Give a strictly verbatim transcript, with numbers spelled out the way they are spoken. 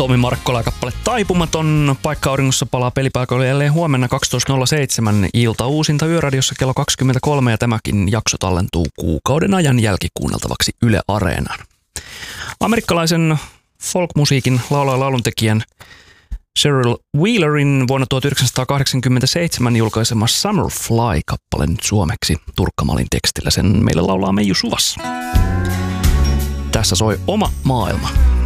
Tomi Markkola kappale Taipumaton. Paikka auringossa palaa pelipaikoille jälleen huomenna kaksitoista nolla seitsemän ilta uusinta Yöradiossa kello kaksikymmentäkolme ja tämäkin jakso tallentuu kuukauden ajan jälkikuunneltavaksi Yle Areenaan. Amerikkalaisen folkmusiikin laulaja lauluntekijän Cheryl Wheelerin vuonna tuhatyhdeksänsataakahdeksankymmentäseitsemän julkaisema Summer Fly-kappale nyt suomeksi Turkkamalin tekstillä. Sen meille laulaa Meiju Suvas. Tässä soi Oma maailma.